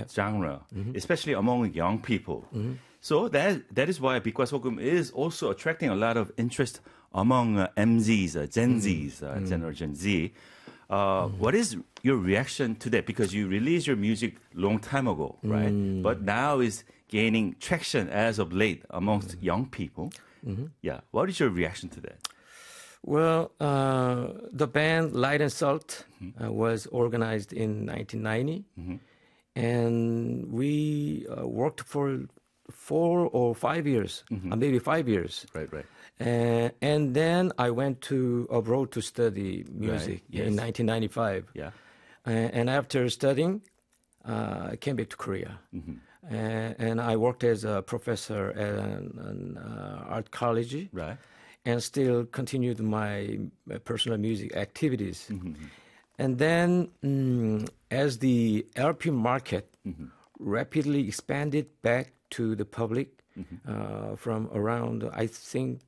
genre, especially among young people. So that is why Bikwa Sogum is also attracting a lot of interest among MZs, Gen Zs, Generation Z. What is your reaction to that? Because you released your music long time ago, right? But now is gaining traction as of late amongst young people. Yeah, what is your reaction to that? Well, the band Light and Salt was organized in 1990, and we worked for 4 or 5 years, maybe 5 years. Right, right. And then I went to abroad to study music in 1995. Yeah. And after studying, I came back to Korea. And I worked as a professor at an art college. Right. And still continued my personal music activities. And then as the LP market rapidly expanded back to the public from around, I think,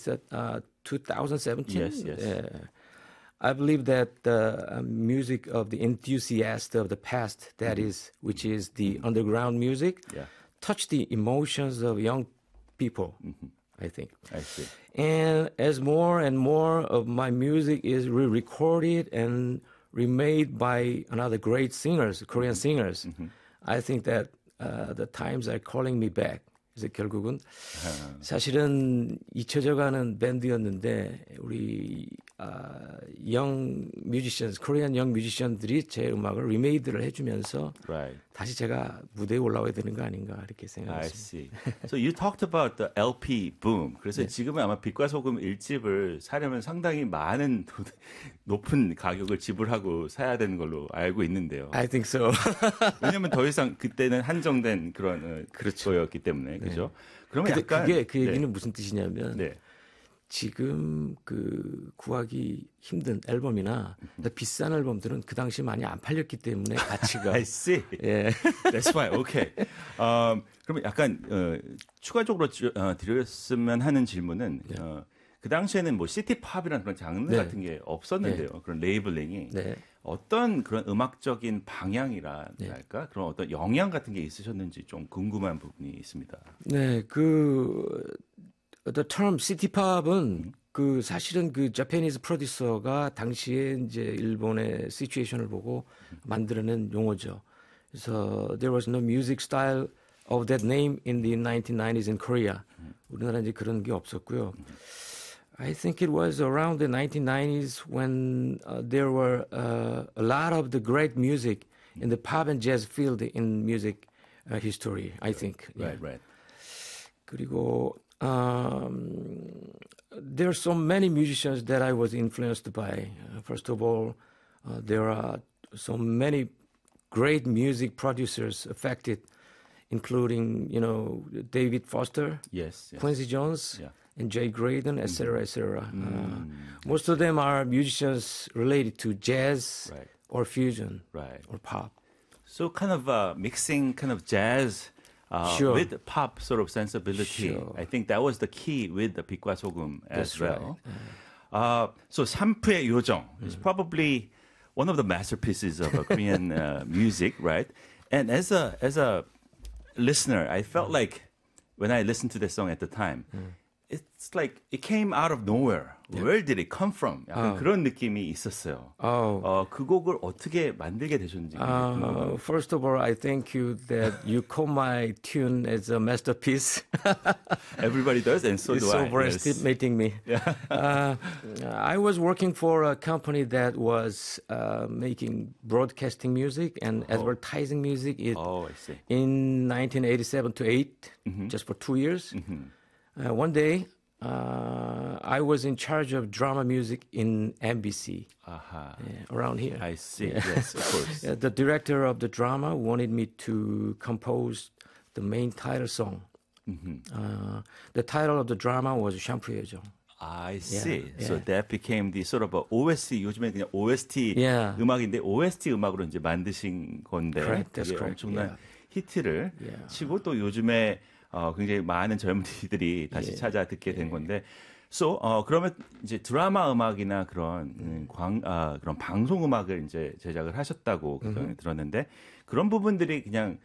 2017. Yes. I believe that the music of the enthusiast of the past, that is, which is the underground music, touched the emotions of young people. I think. I see. And as more and more of my music is re-recorded and remade by another great singers, Korean singers, I think that the times are calling me back. 그래서 결국은 사실은 잊혀져가는 밴드였는데 우리 young musicians, Korean young musician들이 제 음악을 리메이드를 해주면서 다시 제가 무대에 올라와야 되는 거 아닌가 이렇게 생각했습니다. I see. So you talked about the LP boom. 그래서 지금은 아마 빛과 소금 1집을 사려면 상당히 많은 높은 가격을 지불하고 사야 되는 걸로 알고 있는데요. I think so. 왜냐하면 더 이상 그때는 한정된 그런 거였기 때문에 그죠? 그러면 약간 그게 그 얘기는 무슨 뜻이냐면 지금 그 구하기 힘든 앨범이나 비싼 앨범들은 그 당시 많이 안 팔렸기 때문에 가치가. I see. 예. That's why. Okay. 그러면 약간 추가적으로 드렸으면 하는 질문은 그 당시에는 뭐 시티팝이라는 그런 장르 같은 게 없었는데요. 그런 레이블링이 어떤 그런 음악적인 방향이랄까 그런 어떤 영향 같은 게 있으셨는지 좀 궁금한 부분이 있습니다. 네, the term 시티팝은 그 사실은 그 Japanese 프로듀서가 당시에 이제 일본의 시츄에이션을 보고 만들어낸 용어죠. 그래서 there was no music style of that name in the 1990s in Korea. 우리나라 이제 그런 게 없었고요. I think it was around the 1990s when there were a lot of the great music in the pop and jazz field in music history, I think. Right. 그리고 there are so many musicians that I was influenced by. First of all, there are so many great music producers affected, including, David Foster, Quincy Jones, and Jay Graydon, etc., etc. Most of them are musicians related to jazz or fusion or pop. So kind of mixing kind of jazz with pop sort of sensibility. I think that was the key with the 빛과 소금 as well. So 산프의 요정 is probably one of the masterpieces of Korean music, right? And as a listener, I felt like when I listened to the song at the time, it's like it came out of nowhere. Where did it come from? 약간 그런 느낌이 있었어요. 그 곡을 어떻게 만들게 되셨는지. First of all, I thank you that you call my tune as a masterpiece. Everybody does, and so do I. It's overestimating me. I was working for a company that was making broadcasting music and advertising music I see. in 1987 to 8, just for 2 years. One day, I was in charge of drama music in MBC around here. I see. Yes, of course. The director of the drama wanted me to compose the main title song. The title of the drama was 샴푸의 요정. I see. So that became the sort of OST. 요즘에 그냥 OST 음악인데 OST 음악으로 이제 만드신 건데 That's correct. 엄청난 히트를 치고 또 요즘에 굉장히 많은 젊은이들이 다시 찾아 듣게 된 건데, 그러면 이제 드라마 음악이나 그런 그런 방송 음악을 이제 제작을 하셨다고 들었는데 그런 부분들이 그냥